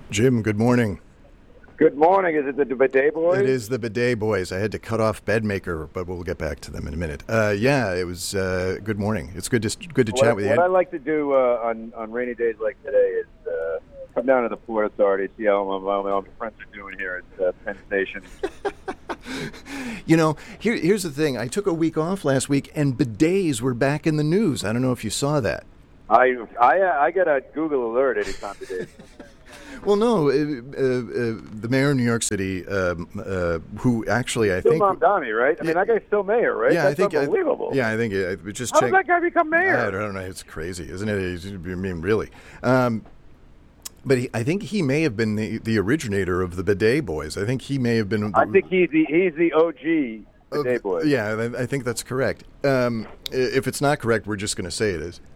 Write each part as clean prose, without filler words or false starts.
Jim, good morning. Good morning. Is it the Bidet Boys? It is the Bidet Boys. I had to cut off Bedmaker, but we'll get back to them in a minute. Yeah, it was good morning. It's good to chat with you. What I like to do on rainy days like today is come down to the Port Authority, see how my friends are doing here at Penn Station. You know, here's the thing. I took a week off last week, and bidets were back in the news. I don't know if you saw that. I get a Google alert anytime today. Well, no, the mayor of New York City, who actually I still think... Mamdani, right? I mean, that guy's still mayor, right? Yeah, That's I think unbelievable. I think it just How did that guy become mayor? I don't know. It's crazy, isn't it? I mean, really. But I think he may have been the originator of the Bidet Boys. I think he may have been... I think he's the OG Bidet Boys. Yeah, I think that's correct. If it's not correct, we're just going to say it is.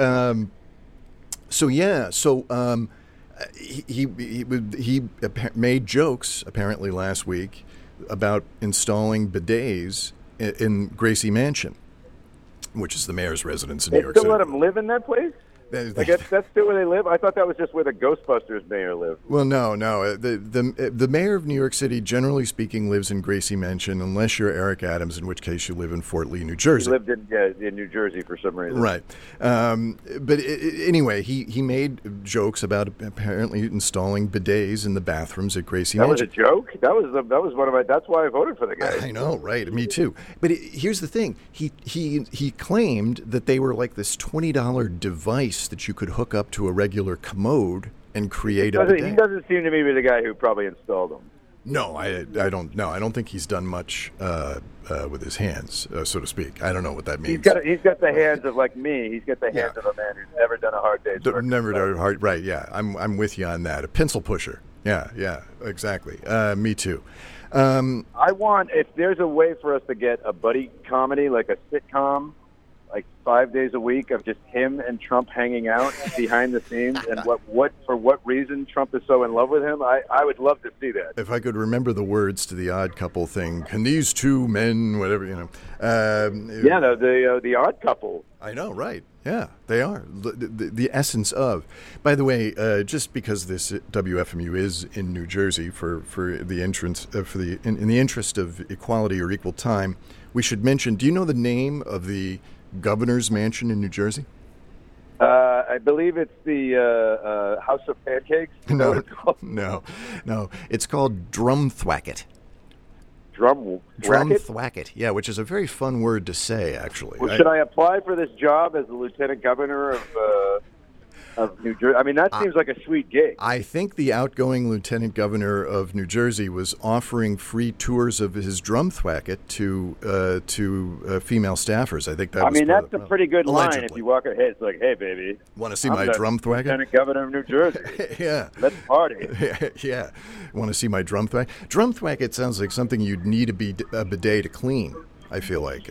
He made jokes apparently last week about installing bidets in Gracie Mansion, which is the mayor's residence in New York City. They still let him live in that place? I guess that's still where they live? I thought that was just where the Ghostbusters mayor lived. Well, no. The mayor of New York City, generally speaking, lives in Gracie Mansion, unless you're Eric Adams, in which case you live in Fort Lee, New Jersey. He lived in New Jersey for some reason. Right. Anyway, he made jokes about apparently installing bidets in the bathrooms at Gracie Mansion. That was a joke? That was one of my... That's why I voted for the guy. I know, right? Me too. But here's the thing. He claimed that they were like this $20 device that you could hook up to a regular commode and create a bidet. He doesn't seem to me to be the guy who probably installed them. No, I don't know. I don't think he's done much with his hands, so to speak. I don't know what that means. He's got the hands of, like me, he's got the hands of a man who's never done a hard day's work. Never done a hard, right, yeah. I'm with you on that. A pencil pusher. Yeah, exactly. Me too. If there's a way for us to get a buddy comedy, like a sitcom, like 5 days a week of just him and Trump hanging out behind the scenes, and for what reason Trump is so in love with him, I would love to see that. If I could remember the words to the Odd Couple thing, can these two men, whatever, the Odd Couple. I know, right? Yeah, they are the essence of. By the way, just because this WFMU is in New Jersey for the entrance in the interest of equality or equal time, we should mention. Do you know the name of the governor's mansion in New Jersey? I believe it's the House of Pancakes. No. It's called Drumthwacket. Drumthwacket? Yeah, which is a very fun word to say, actually. Well, should I apply for this job as the lieutenant governor of New Jersey? I mean, that seems like a sweet gig. I think the outgoing lieutenant governor of New Jersey was offering free tours of his Drumthwacket to female staffers. I think that. That's a pretty good allegedly. Line if you walk ahead. It's like, hey, baby, want to see my Drumthwacket? Lieutenant governor of New Jersey. Yeah, let's party. Yeah, want to see my Drumthwacket? Drumthwacket sounds like something you'd need a bidet to clean. I feel like,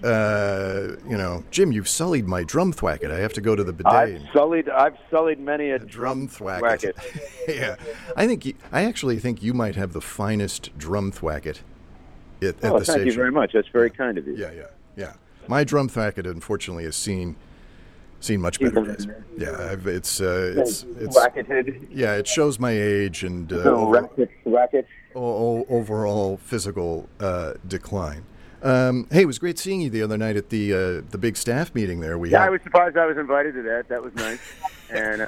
Jim, you've sullied my Drumthwacket. I have to go to the bidet. I've sullied many a Drumthwacket. Yeah, I actually think you might have the finest Drumthwacket at the station. Thank you very much. That's very kind of you. Yeah. My Drumthwacket, unfortunately, has seen much better days. Yeah, it's wacketed. Yeah, it shows my age and racket. Overall physical decline. Hey, it was great seeing you the other night at the big staff meeting there. I was surprised I was invited to that. That was nice. And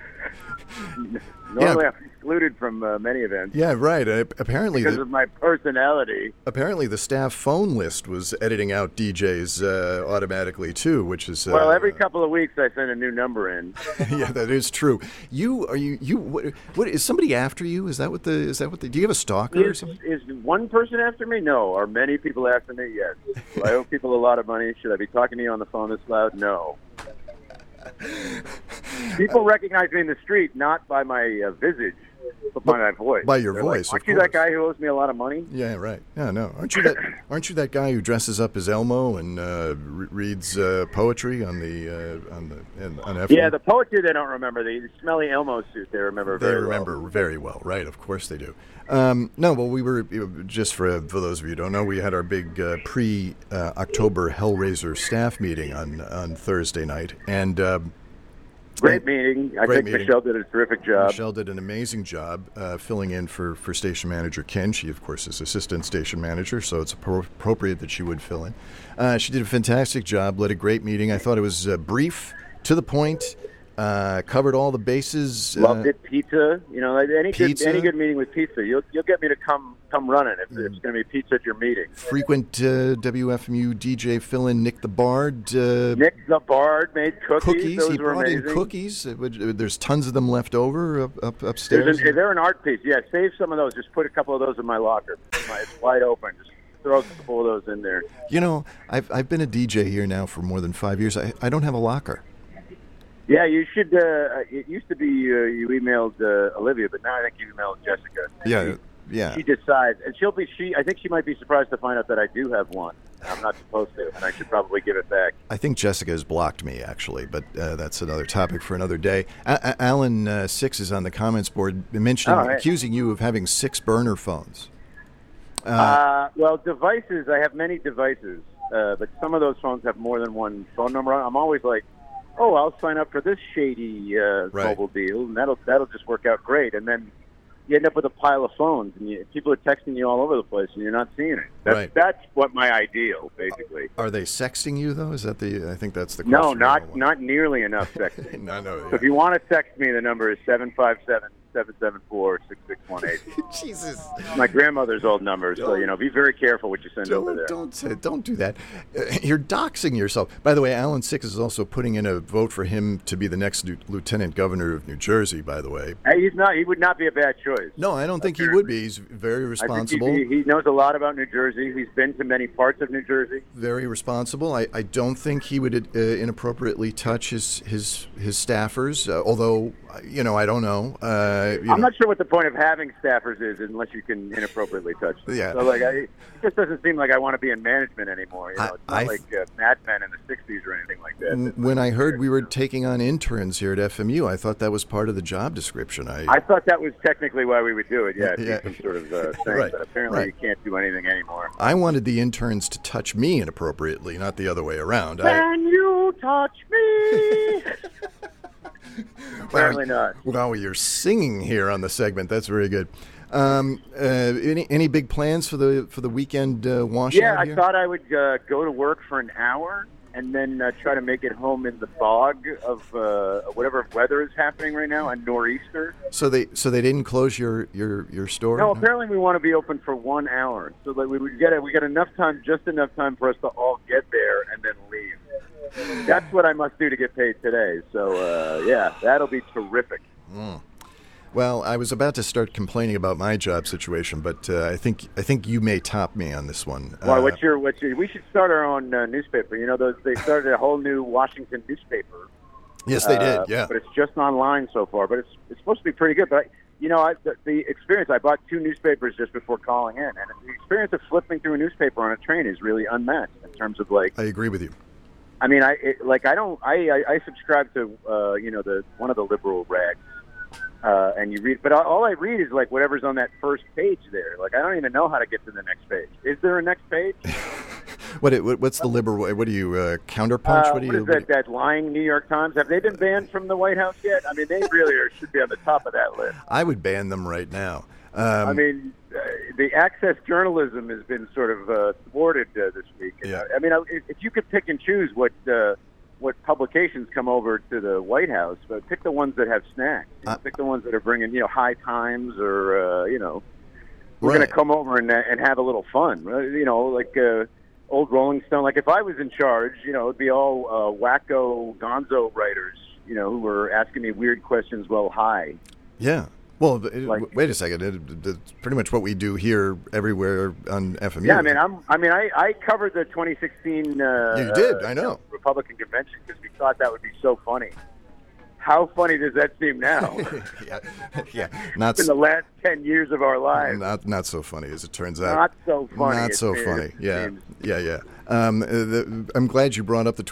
normally I'm excluded from many events. Yeah, right. Apparently, because of my personality. Apparently, the staff phone list was editing out DJs automatically too, which is well. Every couple of weeks, I send a new number in. Yeah, that is true. What is somebody after you? Is that what the? Do you have a stalker or something? Is one person after me? No. Are many people after me? Yes. Do I owe people a lot of money? Should I be talking to you on the phone this loud? No. People recognize me in the street not by my visage, but by my voice. By your voice, aren't you that guy who owes me a lot of money? Yeah, right. Yeah, no. Aren't you that guy who dresses up as Elmo and reads poetry on FM? Yeah, the poetry they don't remember. The smelly Elmo suit they remember very well. They remember very well, right? Of course they do. We were, just for those of you who don't know, we had our big pre-October Hellraiser staff meeting on Thursday night, and Great meeting. I think Michelle did a terrific job. Michelle did an amazing job filling in for station manager Ken. She, of course, is assistant station manager, so it's appropriate that she would fill in. She did a fantastic job, led a great meeting. I thought it was brief, to the point, covered all the bases. Loved it. Pizza. You know, any good meeting with pizza, you'll get me to come running if it's going to be pizza at your meeting. Frequent WFMU DJ fill-in Nick the Bard. Nick the Bard made cookies. Those he were brought amazing. in cookies. There's tons of them left over upstairs. They're an art piece. Yeah, save some of those. Just put a couple of those in my locker. It's wide open. Just throw a couple of those in there. You know, I've been a DJ here now for more than 5 years. I don't have a locker. Yeah, you should. It used to be you emailed Olivia, but now I think you emailed Jessica. Yeah. She decides, and I think she might be surprised to find out that I do have one. I'm not supposed to, and I should probably give it back. I think Jessica has blocked me, actually, but that's another topic for another day. Alan Six is on the comments board accusing you of having 6 burner phones. Well, devices. I have many devices, but some of those phones have more than one phone number. I'm always like, oh, I'll sign up for this shady mobile deal, and that'll just work out great. And then you end up with a pile of phones, and people are texting you all over the place, and you're not seeing it. That's what my ideal, basically. Are they sexting you, though? Is that I think that's the question. No, not nearly enough sexting. No. So if you want to text me, the number is 757-774-6618. Jesus. My grandmother's old number, so be very careful what you send over there. Don't do that. You're doxing yourself. By the way, Alan Six is also putting in a vote for him to be the next lieutenant governor of New Jersey. By the way, he's not. He would not be a bad choice. No, I don't think he would be. He's very responsible. He knows a lot about New Jersey. He's been to many parts of New Jersey. Very responsible. I don't think he would inappropriately touch his staffers. Although, I don't know. I'm not sure what the point of having staffers is unless you can inappropriately touch them. Yeah. So, it just doesn't seem like I want to be in management anymore. It's not like Mad Men in the 60s or anything like that. When I heard we were taking on interns here at FMU, I thought that was part of the job description. I thought that was technically why we would do it, some sort of thing. But apparently you can't do anything anymore. I wanted the interns to touch me inappropriately, not the other way around. Can you touch me? Apparently not. Well, you're singing here on the segment. That's very good. Any big plans for the weekend washout? Yeah, I thought I would go to work for an hour and then try to make it home in the fog of whatever weather is happening right now, a nor'easter. So they didn't close your store? No, apparently we want to be open for 1 hour, so that we got just enough time for us to all get there and then leave. That's what I must do to get paid today. So that'll be terrific. Well, I was about to start complaining about my job situation, but I think you may top me on this one. Well, what's your? We should start our own newspaper. They started a whole new Washington newspaper. Yes, they did. Yeah, but it's just online so far. But it's supposed to be pretty good. But the experience. I bought 2 newspapers just before calling in, and the experience of flipping through a newspaper on a train is really unmatched in terms of I agree with you. I mean, I subscribe to one of the liberal rags, and you read, but all I read is whatever's on that first page there. I don't even know how to get to the next page. Is there a next page? What's the liberal? What do you counterpunch? What is that lying New York Times? Have they been banned from the White House yet? I mean, they really should be on the top of that list. I would ban them right now. I mean, the access journalism has been sort of thwarted this week. Yeah. I mean, if you could pick and choose what publications come over to the White House, but pick the ones that have snacks. Pick the ones that are bringing, High Times or, we're going to come over and have a little fun. Old Rolling Stone. If I was in charge, it'd be all wacko gonzo writers, who were asking me weird questions while high. Yeah. Well, wait a second. It's pretty much what we do here everywhere on FMU. Yeah, I covered the 2016 you did, I know. Republican convention because we thought that would be so funny. How funny does that seem now? yeah. It's been the last 10 years of our lives. Not so funny, as it turns out. Not so funny. Not so funny. Yeah. I'm glad you brought up the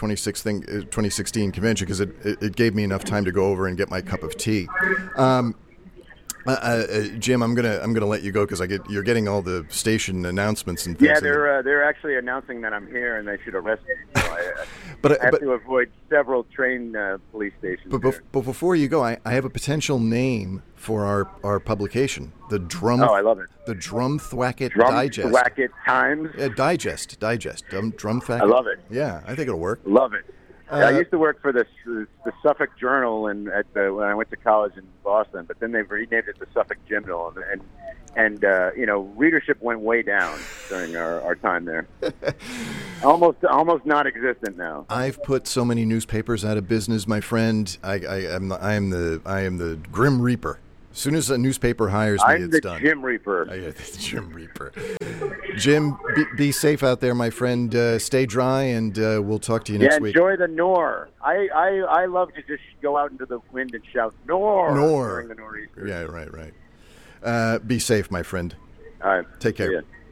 2016 convention because it gave me enough time to go over and get my cup of tea. Jim, I'm gonna let you go because you're getting all the station announcements and things. Yeah, they're actually announcing that I'm here and they should arrest me. So I have to avoid several train police stations. But before you go, I have a potential name for our publication. The Drum. Oh, I love it. The Drumthwacket Digest. Drumthwacket Times. Digest. Drumthwacket. I love it. Yeah, I think it'll work. Love it. I used to work for the Suffolk Journal when I went to college in Boston, but then they renamed it the Suffolk Journal, and readership went way down during our time there. almost non-existent now. I've put so many newspapers out of business, my friend. I am the Grim Reaper. As soon as a newspaper hires me, it's done. I'm the Jim Reaper. The Jim Reaper. Jim, be safe out there, my friend. Stay dry, and we'll talk to you next week. Enjoy the Nor. I love to just go out into the wind and shout Nor during the nor'easter. Yeah, right. Be safe, my friend. All right. Take care.